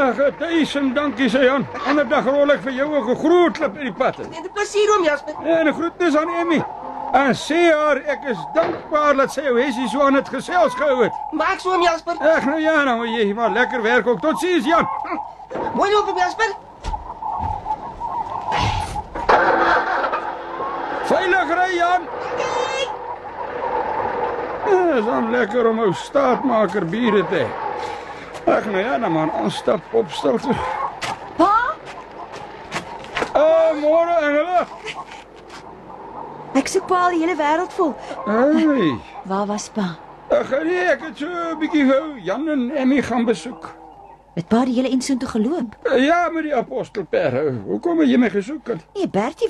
Ag, 1000 dankie, sê Jan. Ander dag rol ek vir jou 'n groot klip in die pad. Dit plesier oom Jasper. En 'n groetnis aan Emmy. En sê haar ek is dankbaar dat sy jou Hessie so aan het gesels gehou het. Maak so oom Jasper. Ag nou ja, nou moet jy maar lekker werk ook. Totsiens, Jan. Mooi loop oom Jasper. Veilig ry, Jan. Ja, is dan lekker om ou staatmaker biere te hê. Ag nou ja, dan maar aanstap opstel toe. Pa, Môre, Engela. ek soek pa al die hele wêreld vol. Hey. Waar was pa? Ag nee, ek het so 'n bietjie wou Jan en Emmy gaan besoek. Het pa die hele insoen toe geloop? Ja, met die apostelper. Hoekom het jy my gesoek? Nee, Bertie